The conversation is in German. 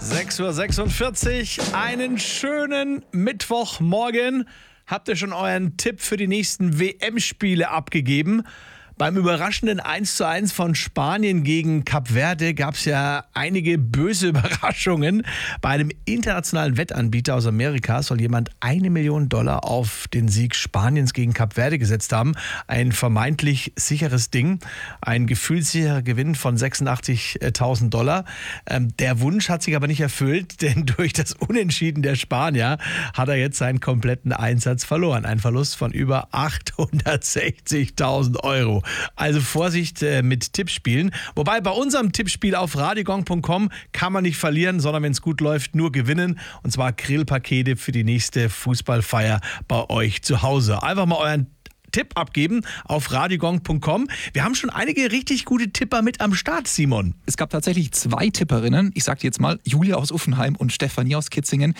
6:46 Uhr, einen schönen Mittwochmorgen. Habt ihr schon euren Tipp für die nächsten WM-Spiele abgegeben? Beim überraschenden 1:1 von Spanien gegen Kap Verde gab es ja einige böse Überraschungen. Bei einem internationalen Wettanbieter aus Amerika soll jemand $1 Million auf den Sieg Spaniens gegen Kap Verde gesetzt haben. Ein vermeintlich sicheres Ding. Ein gefühlssicherer Gewinn von $86.000. Der Wunsch hat sich aber nicht erfüllt, denn durch das Unentschieden der Spanier hat er jetzt seinen kompletten Einsatz verloren. Ein Verlust von über 860.000 Euro. Also Vorsicht mit Tippspielen. Wobei bei unserem Tippspiel auf radiogong.com kann man nicht verlieren, sondern wenn es gut läuft, nur gewinnen. Und zwar Grillpakete für die nächste Fußballfeier bei euch zu Hause. Einfach mal euren Tipp abgeben auf radiogong.com. Wir haben schon einige richtig gute Tipper mit am Start, Simon. Es gab tatsächlich 2 Tipperinnen. Ich sag dir jetzt mal Julia aus Uffenheim und Stefanie aus Kitzingen.